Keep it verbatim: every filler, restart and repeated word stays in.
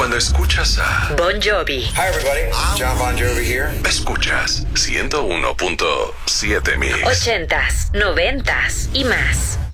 Cuando escuchas a Bon Jovi. Hi everybody, John Bon Jovi here. Escuchas ciento uno punto siete Mix. Ochentas, noventas y más.